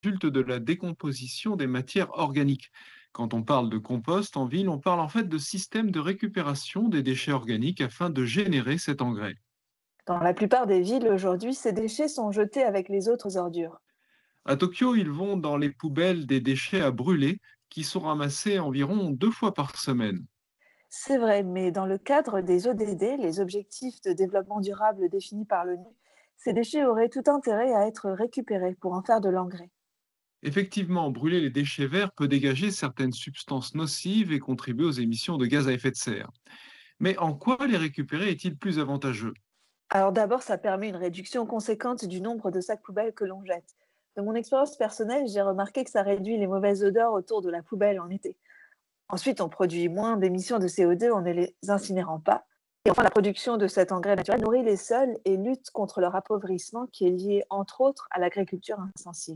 résulte de la décomposition des matières organiques. Quand on parle de compost en ville, on parle en fait de système de récupération des déchets organiques afin de générer cet engrais. Dans la plupart des villes aujourd'hui, ces déchets sont jetés avec les autres ordures. À Tokyo, ils vont dans les poubelles des déchets à brûler qui sont ramassés environ 2 fois par semaine. C'est vrai, mais dans le cadre des ODD, les objectifs de développement durable définis par l'ONU, ces déchets auraient tout intérêt à être récupérés pour en faire de l'engrais. Effectivement, brûler les déchets verts peut dégager certaines substances nocives et contribuer aux émissions de gaz à effet de serre. Mais en quoi les récupérer est-il plus avantageux? Alors d'abord, ça permet une réduction conséquente du nombre de sacs poubelles que l'on jette. De mon expérience personnelle, j'ai remarqué que ça réduit les mauvaises odeurs autour de la poubelle en été. Ensuite, on produit moins d'émissions de CO2 en ne les incinérant pas. Et enfin, la production de cet engrais naturel nourrit les sols et lutte contre leur appauvrissement qui est lié, entre autres, à l'agriculture intensive.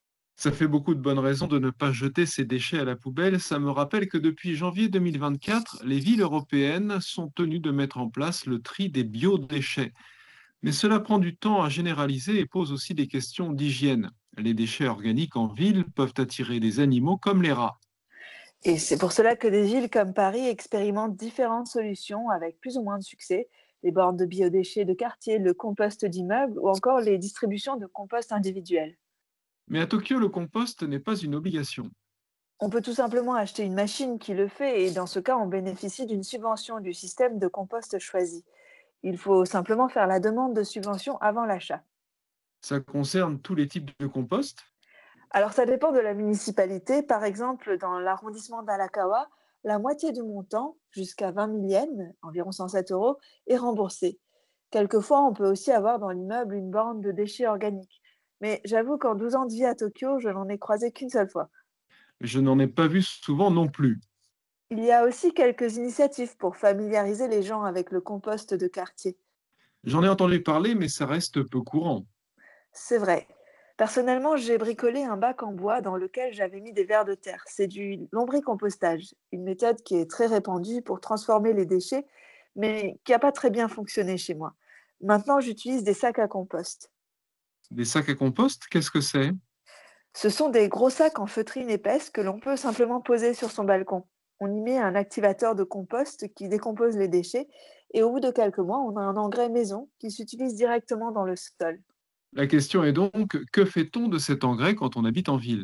Ça fait beaucoup de bonnes raisons de ne pas jeter ces déchets à la poubelle. Ça me rappelle que depuis janvier 2024, les villes européennes sont tenues de mettre en place le tri des biodéchets. Mais cela prend du temps à généraliser et pose aussi des questions d'hygiène. Les déchets organiques en ville peuvent attirer des animaux comme les rats. Et c'est pour cela que des villes comme Paris expérimentent différentes solutions avec plus ou moins de succès. Les bornes de biodéchets de quartier, le compost d'immeubles ou encore les distributions de compost individuel. Mais à Tokyo, le compost n'est pas une obligation. On peut tout simplement acheter une machine qui le fait et dans ce cas, on bénéficie d'une subvention du système de compost choisi. Il faut simplement faire la demande de subvention avant l'achat. Ça concerne tous les types de compost. Alors ça dépend de la municipalité. Par exemple, dans l'arrondissement d'Arakawa, la moitié du montant, jusqu'à 20 000 yens, environ 107 euros, est remboursé. Quelquefois, on peut aussi avoir dans l'immeuble une borne de déchets organiques. Mais j'avoue qu'en 12 ans de vie à Tokyo, je n'en ai croisé qu'une seule fois. Je n'en ai pas vu souvent non plus. Il y a aussi quelques initiatives pour familiariser les gens avec le compost de quartier. J'en ai entendu parler, mais ça reste peu courant. C'est vrai. Personnellement, j'ai bricolé un bac en bois dans lequel j'avais mis des vers de terre. C'est du lombricompostage, une méthode qui est très répandue pour transformer les déchets, mais qui n'a pas très bien fonctionné chez moi. Maintenant, j'utilise des sacs à compost. Des sacs à compost, qu'est-ce que c'est? Ce sont des gros sacs en feutrine épaisse que l'on peut simplement poser sur son balcon. On y met un activateur de compost qui décompose les déchets et au bout de quelques mois, on a un engrais maison qui s'utilise directement dans le sol. La question est donc, que fait-on de cet engrais quand on habite en ville?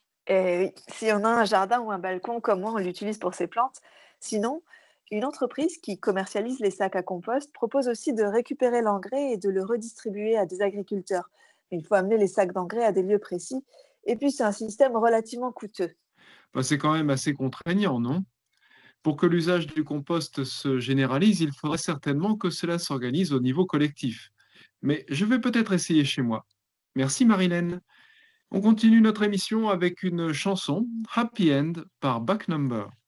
Et oui, si on a un jardin ou un balcon comme moi, on l'utilise pour ses plantes. Sinon, une entreprise qui commercialise les sacs à compost propose aussi de récupérer l'engrais et de le redistribuer à des agriculteurs. Mais il faut amener les sacs d'engrais à des lieux précis. Et puis, c'est un système relativement coûteux. Bah, c'est quand même assez contraignant, non? Pour que l'usage du compost se généralise, il faudrait certainement que cela s'organise au niveau collectif. Mais je vais peut-être essayer chez moi. Merci Marilène. On continue notre émission avec une chanson, Happy End par Back Number.